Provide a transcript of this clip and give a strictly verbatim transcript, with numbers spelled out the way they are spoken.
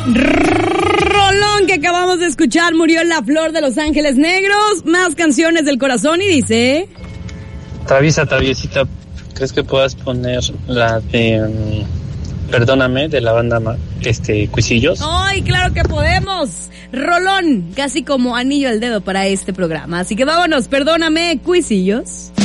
Rolón que acabamos de escuchar, Murió en la flor de Los Ángeles Negros. Más canciones del corazón y dice... Traviesa, traviesita, ¿crees que puedas poner la de um, Perdóname de la banda este Cuisillos? ¡Ay, claro que podemos! Rolón, casi como anillo al dedo para este programa. Así que vámonos, Perdóname, Cuisillos.